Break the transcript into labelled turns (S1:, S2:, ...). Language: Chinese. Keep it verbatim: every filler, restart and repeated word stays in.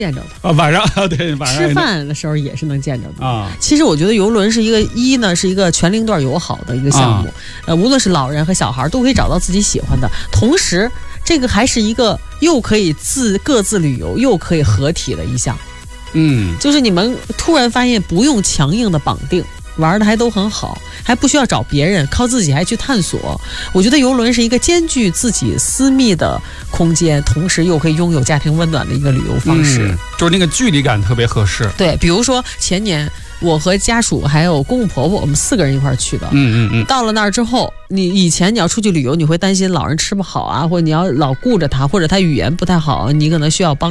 S1: 见着的
S2: 啊，晚上对晚上
S1: 吃饭的时候也是能见着的
S2: 啊。
S1: 其实我觉得游轮是一个一呢是一个全龄段友好的一个项目，啊、呃，无论是老人和小孩都可以找到自己喜欢的，同时这个还是一个又可以自各自旅游又可以合体的一项。
S2: 嗯，
S1: 就是你们突然发现不用强硬的绑定，玩的还都很好，还不需要找别人，靠自己还去探索。我觉得游轮是一个兼具自己私密的空间，同时又可以拥有家庭温暖的一个旅游方式、
S2: 嗯、就是那个距离感特别合适。
S1: 对，比如说前年我和家属还有公公婆婆，我们四个人一块去的。
S2: 嗯嗯嗯。
S1: 到了那儿之后，你以前你要出去旅游，你会担心老人吃不好啊，或者你要老顾着他，或者他语言不太好，你可能需要帮